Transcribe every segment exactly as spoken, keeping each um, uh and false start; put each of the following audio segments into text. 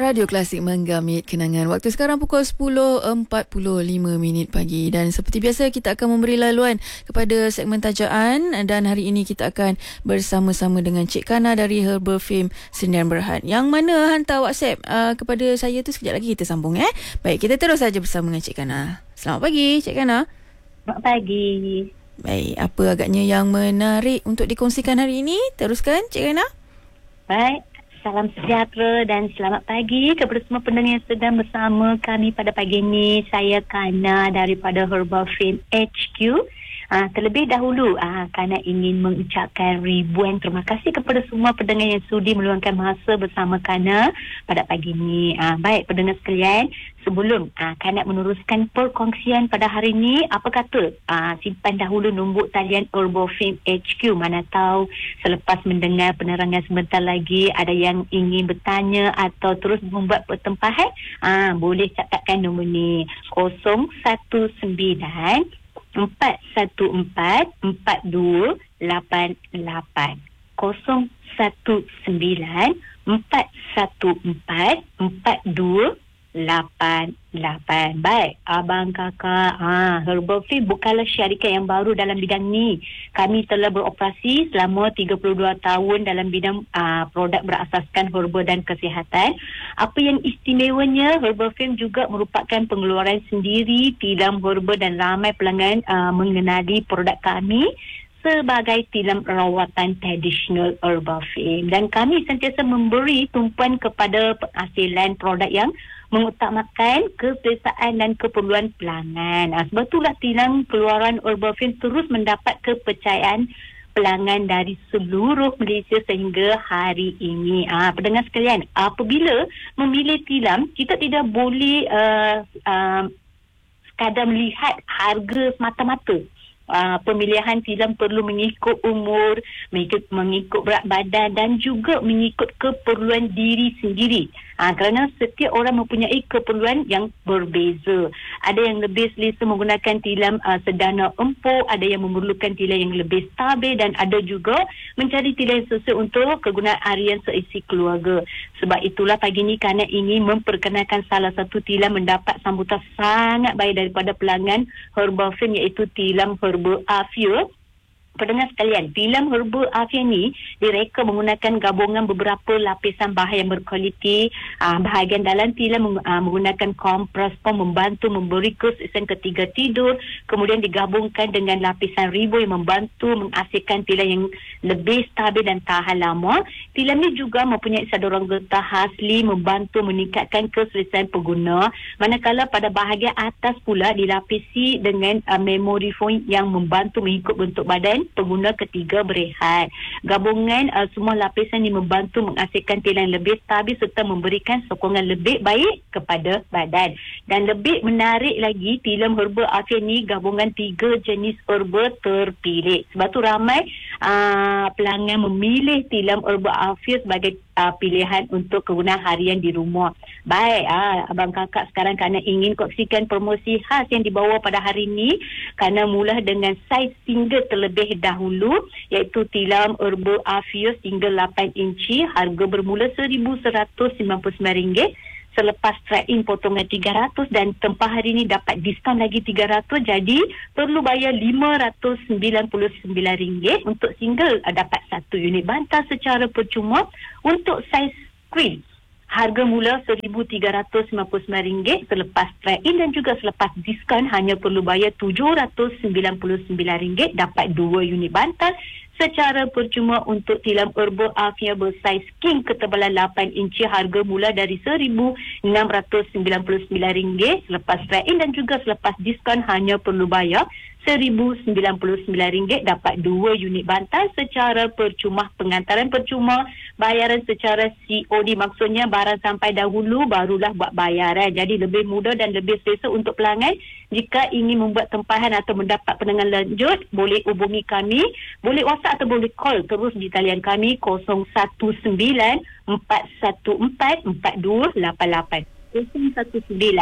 Radio Klasik menggamit kenangan. Waktu sekarang pukul sepuluh empat puluh lima minit pagi. Dan seperti biasa kita akan memberi laluan kepada segmen tajaan. Dan hari ini kita akan bersama-sama dengan Cik Kana dari Herbal Fame Sdn Bhd. Yang mana hantar WhatsApp uh, kepada saya tu sekejap lagi kita sambung. eh. Baik, kita terus saja bersama dengan Cik Kana. Selamat pagi Cik Kana. Selamat pagi. Baik, apa agaknya yang menarik untuk dikongsikan hari ini? Teruskan Cik Kana. Baik. Salam sejahtera dan selamat pagi kepada semua pendengar yang sedang bersama kami pada pagi ini. Saya Kana daripada Herbal Fame H Q. Uh, terlebih dahulu, uh, Kana ingin mengucapkan ribuan terima kasih kepada semua pendengar yang sudi meluangkan masa bersama Kana pada pagi ini. Uh, baik pendengar sekalian, sebelum uh, Kana meneruskan perkongsian pada hari ini, apa kata uh, simpan dahulu nombor talian Herbal Fame H Q. Mana tahu selepas mendengar penerangan sebentar lagi ada yang ingin bertanya atau terus membuat pertempahan, uh, boleh catatkan nombor ni kosong satu sembilan empat satu empat empat dua lapan lapan kosong satu sembilan empat satu empat empat dua lapan lapan. Baik, abang kakak, ha, Herbal Fame bukanlah syarikat yang baru dalam bidang ni. Kami telah beroperasi selama tiga puluh dua tahun dalam bidang uh, produk berasaskan herba dan kesihatan. Apa yang istimewanya, Herbal Fame juga merupakan pengeluaran sendiri tilam herba dan ramai pelanggan uh, mengenali produk kami sebagai tilam rawatan tradisional Herbal Fame. Dan kami sentiasa memberi tumpuan kepada penghasilan produk yang mengutamakan keselesaan dan keperluan pelanggan. Ha, sebab itulah tilam keluaran Herbal Fame terus mendapat kepercayaan pelanggan dari seluruh Malaysia sehingga hari ini. Ah, ha, pendengar sekalian, apabila memilih tilam, kita tidak boleh uh, uh, sekadar melihat harga semata-mata. Uh, pemilihan tilam perlu mengikut umur, mengikut, mengikut berat badan dan juga mengikut keperluan diri sendiri. Uh, kerana setiap orang mempunyai keperluan yang berbeza. Ada yang lebih selesa menggunakan tilam uh, sedana empuk, ada yang memerlukan tilam yang lebih stabil dan ada juga mencari tilam yang sesuai untuk kegunaan harian seisi keluarga. Sebab itulah pagi ini Kana ingin memperkenalkan salah satu tilam mendapat sambutan sangat baik daripada pelanggan Herbal Fame, iaitu tilam Herba Afia. Pendengar sekalian, tilam Herba Afia ni direka menggunakan gabungan beberapa lapisan bahan yang berkualiti. Uh, bahagian dalam tilam uh, menggunakan kompres pom membantu memberi keselesaan ketika tidur. Kemudian digabungkan dengan lapisan ribu yang membantu menghasilkan tilam yang lebih stabil dan tahan lama. Tilam ni juga mempunyai saluran getah asli membantu meningkatkan keselesaan pengguna. Manakala pada bahagian atas pula dilapisi dengan uh, memory foam yang membantu mengikut bentuk badan pengguna ketika berehat. Gabungan uh, semua lapisan ini membantu menghasilkan tilam yang lebih stabil serta memberikan sokongan lebih baik kepada badan. Dan lebih menarik lagi, tilam Herba Afia ni gabungan tiga jenis herba terpilih. Sebab tu ramai uh, pelanggan memilih tilam Herba Afia sebagai uh, pilihan untuk kegunaan harian di rumah. Baik, uh, abang kakak sekarang Kana ingin kongsikan promosi khas yang dibawa pada hari ini. Kana mula dengan saiz single terlebih dahulu, iaitu tilam Herba Afia single lapan inci, harga bermula seribu seratus sembilan puluh sembilan ringgit. Selepas trade-in potongan tiga ratus dan tempah hari ini dapat diskaun lagi tiga ratus, jadi perlu bayar lima ratus sembilan puluh sembilan ringgit. Untuk single dapat satu unit bantal secara percuma. Untuk saiz queen, harga mula seribu tiga ratus sembilan puluh sembilan ringgit. Selepas trade-in dan juga selepas diskaun hanya perlu bayar tujuh ratus sembilan puluh sembilan ringgit, dapat dua unit bantal secara percuma. Untuk tilam Herba Afia bersaiz king ketebalan lapan inci, harga mula dari seribu enam ratus sembilan puluh sembilan ringgit. Selepas trade-in dan juga selepas diskaun hanya perlu bayar seribu sembilan puluh sembilan ringgit, dapat dua unit bantal secara percuma. Pengantaran percuma, bayaran secara C O D, maksudnya barang sampai dahulu barulah buat bayaran. Jadi lebih mudah dan lebih selesa untuk pelanggan. Jika ingin membuat tempahan atau mendapat pendengar lanjut, boleh hubungi kami, boleh WhatsApp atau boleh call terus di talian kami kosong satu sembilan empat satu empat empat dua lapan lapan. kosong satu sembilan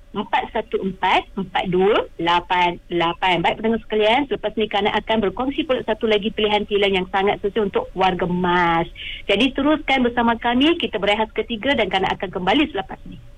empat satu empat empat dua lapan lapan. Baik pendengar sekalian, selepas ni Kana akan berkongsi pula satu lagi pilihan pilihan yang sangat sesuai untuk warga emas. Jadi teruskan bersama kami, kita berehat ketiga dan Kana akan kembali selepas ni.